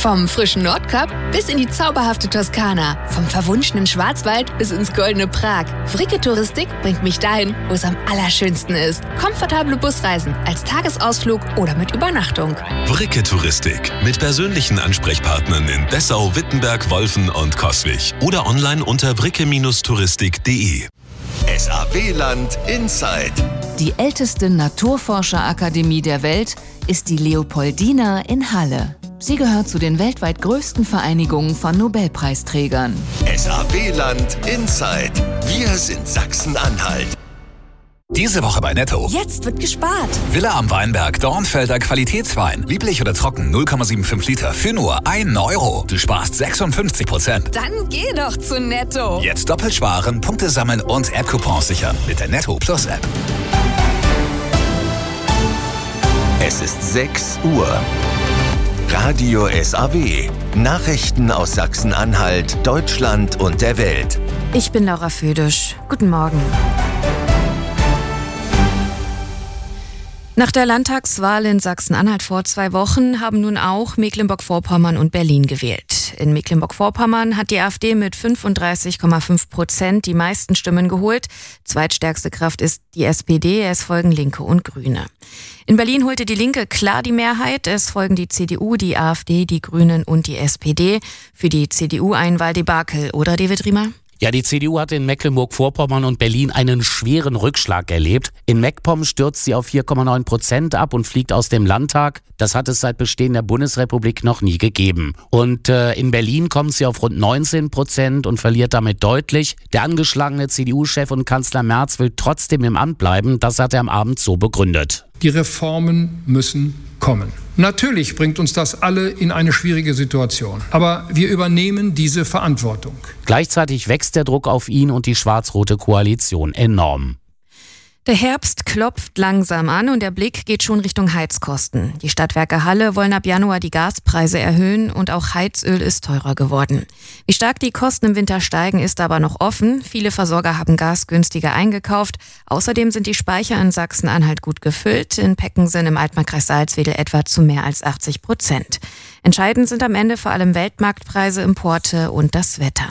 Vom frischen Nordkap bis in die zauberhafte Toskana. Vom verwunschenen Schwarzwald bis ins goldene Prag. Fricke Touristik bringt mich dahin, wo es am allerschönsten ist. Komfortable Busreisen als Tagesausflug oder mit Übernachtung. Fricke Touristik mit persönlichen Ansprechpartnern in Dessau, Wittenberg, Wolfen und Coswig. Oder online unter fricke-touristik.de. SAW-Land Inside. Die älteste Naturforscherakademie der Welt ist die Leopoldina in Halle. Sie gehört zu den weltweit größten Vereinigungen von Nobelpreisträgern. SAW-Land Inside. Wir sind Sachsen-Anhalt. Diese Woche bei Netto. Jetzt wird gespart. Villa am Weinberg, Dornfelder Qualitätswein. Lieblich oder trocken, 0,75 Liter für nur 1 Euro. Du sparst 56%. Dann geh doch zu Netto. Jetzt doppelt sparen, Punkte sammeln und App-Coupons sichern mit der Netto Plus App. Es ist 6 Uhr. Radio SAW. Nachrichten aus Sachsen-Anhalt, Deutschland und der Welt. Ich bin Laura Födisch. Guten Morgen. Nach der Landtagswahl in Sachsen-Anhalt vor 2 Wochen haben nun auch Mecklenburg-Vorpommern und Berlin gewählt. In Mecklenburg-Vorpommern hat die AfD mit 35,5% die meisten Stimmen geholt. Zweitstärkste Kraft ist die SPD, es folgen Linke und Grüne. In Berlin holte die Linke klar die Mehrheit. Es folgen die CDU, die AfD, die Grünen und die SPD. Für die CDU ein Wahldebakel, oder David Riemer? Ja, die CDU hat in Mecklenburg-Vorpommern und Berlin einen schweren Rückschlag erlebt. In MacPom stürzt sie auf 4,9% ab und fliegt aus dem Landtag. Das hat es seit Bestehen der Bundesrepublik noch nie gegeben. Und in Berlin kommt sie auf rund 19% und verliert damit deutlich. Der angeschlagene CDU-Chef und Kanzler Merz will trotzdem im Amt bleiben. Das hat er am Abend so begründet. Die Reformen müssen kommen. Natürlich bringt uns das alle in eine schwierige Situation. Aber wir übernehmen diese Verantwortung. Gleichzeitig wächst der Druck auf ihn und die schwarz-rote Koalition enorm. Der Herbst klopft langsam an und der Blick geht schon Richtung Heizkosten. Die Stadtwerke Halle wollen ab Januar die Gaspreise erhöhen und auch Heizöl ist teurer geworden. Wie stark die Kosten im Winter steigen, ist aber noch offen. Viele Versorger haben Gas günstiger eingekauft. Außerdem sind die Speicher in Sachsen-Anhalt gut gefüllt. In Peckensen im Altmarkkreis Salzwedel etwa zu mehr als 80%. Entscheidend sind am Ende vor allem Weltmarktpreise, Importe und das Wetter.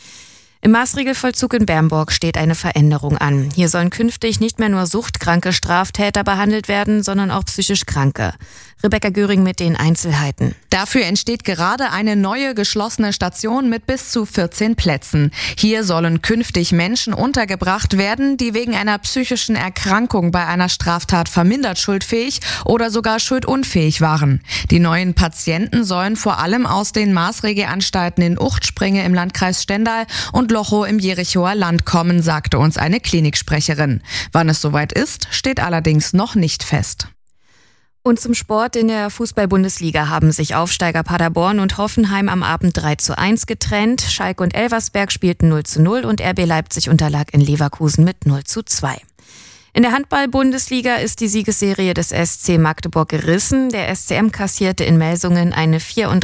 Im Maßregelvollzug in Bernburg steht eine Veränderung an. Hier sollen künftig nicht mehr nur suchtkranke Straftäter behandelt werden, sondern auch psychisch Kranke. Rebecca Göring mit den Einzelheiten. Dafür entsteht gerade eine neue geschlossene Station mit bis zu 14 Plätzen. Hier sollen künftig Menschen untergebracht werden, die wegen einer psychischen Erkrankung bei einer Straftat vermindert schuldfähig oder sogar schuldunfähig waren. Die neuen Patienten sollen vor allem aus den Maßregelanstalten in Uchtspringe im Landkreis Stendal und Lochow im Jerichoer Land kommen, sagte uns eine Kliniksprecherin. Wann es soweit ist, steht allerdings noch nicht fest. Und zum Sport: in der Fußball-Bundesliga haben sich Aufsteiger Paderborn und Hoffenheim am Abend 3:1 getrennt. Schalke und Elversberg spielten 0:0 und RB Leipzig unterlag in Leverkusen mit 0:2. In der Handball-Bundesliga ist die Siegesserie des SC Magdeburg gerissen. Der SCM kassierte in Melsungen eine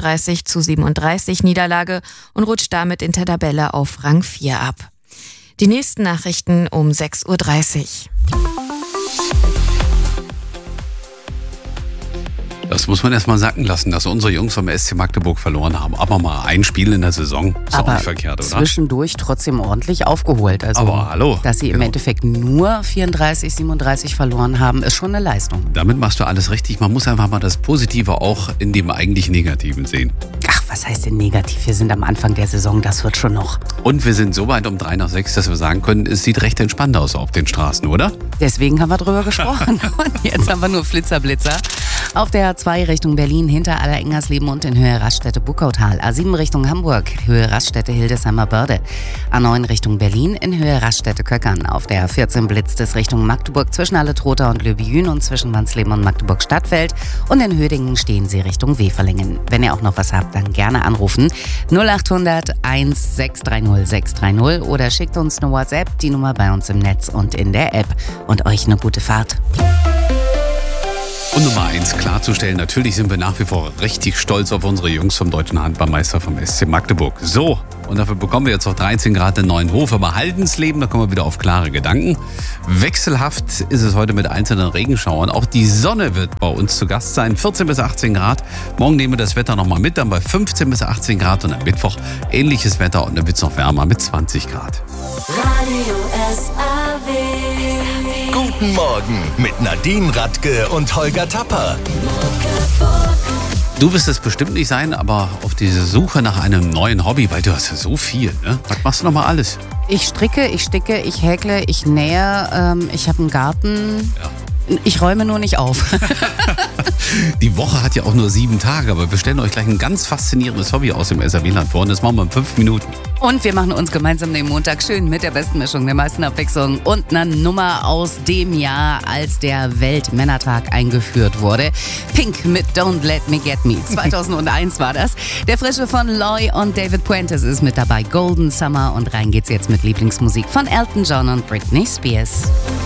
34:37 Niederlage und rutscht damit in der Tabelle auf Rang 4 ab. Die nächsten Nachrichten um 6:30 Uhr. Das muss man erstmal sacken lassen, dass unsere Jungs vom SC Magdeburg verloren haben. Aber mal ein Spiel in der Saison ist auch nicht verkehrt, oder? Zwischendurch trotzdem ordentlich aufgeholt. Also, aber hallo. Dass sie im Endeffekt nur 34:37 verloren haben, ist schon eine Leistung. Damit machst du alles richtig. Man muss einfach mal das Positive auch in dem eigentlich Negativen sehen. Ach, was heißt denn negativ? Wir sind am Anfang der Saison, das wird schon noch. Und wir sind so weit um 3:06, dass wir sagen können, es sieht recht entspannt aus auf den Straßen, oder? Deswegen haben wir drüber gesprochen. Und jetzt haben wir nur Flitzerblitzer. Auf der A2 Richtung Berlin hinter Aller-Engersleben und in Höhe Raststätte-Buckautal. A7 Richtung Hamburg, Höhe Raststätte-Hildesheimer Börde. A9 Richtung Berlin in Höhe Raststätte-Köckern. Auf der A14 blitzt es Richtung Magdeburg zwischen Alle-Trotha und Löbijün und zwischen Wansleben und Magdeburg-Stadtfeld. Und in Hödingen stehen sie Richtung Weferlingen. Wenn ihr auch noch was habt, dann gerne anrufen. 0800 1630 630 oder schickt uns eine WhatsApp, die Nummer bei uns im Netz und in der App. Und euch eine gute Fahrt. Und Nummer 1 klarzustellen, natürlich sind wir nach wie vor richtig stolz auf unsere Jungs vom Deutschen Handballmeister vom SC Magdeburg. So, Und dafür bekommen wir jetzt noch 13 Grad in Neuenhof. Aber Haldensleben, da kommen wir wieder auf klare Gedanken. Wechselhaft ist es heute mit einzelnen Regenschauern. Auch die Sonne wird bei uns zu Gast sein. 14 bis 18 Grad. Morgen nehmen wir das Wetter nochmal mit, dann bei 15 bis 18 Grad. Und am Mittwoch ähnliches Wetter und dann wird es noch wärmer mit 20 Grad. Radio SAW. Guten Morgen mit Nadine Radke und Holger Tapper. Du wirst es bestimmt nicht sein, aber auf diese Suche nach einem neuen Hobby, weil du hast ja so viel, ne? Was machst du nochmal alles? Ich stricke, ich sticke, ich häkle, ich nähe, ich habe einen Garten. Ja. Ich räume nur nicht auf. Die Woche hat ja auch nur 7 Tage, aber wir stellen euch gleich ein ganz faszinierendes Hobby aus dem SAW-Land vor und das machen wir in 5 Minuten. Und wir machen uns gemeinsam den Montag schön mit der besten Mischung, der meisten Abwechslung und einer Nummer aus dem Jahr, als der Weltmännertag eingeführt wurde. Pink mit Don't Let Me Get Me. 2001 war das. Der Frische von Loy und David Puentes ist mit dabei. Golden Summer und rein geht's jetzt mit Lieblingsmusik von Elton John und Britney Spears.